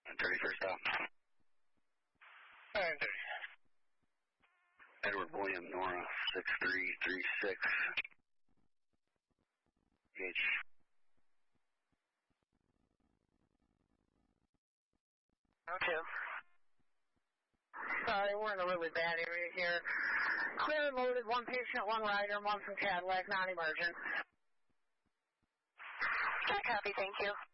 31st stop. Alright, Edward William Nora 6336. Gage. Okay. Sorry, we're in a really bad area here. Clear and loaded, one patient, one rider, one from Cadillac, non-emergent. Copy, thank you.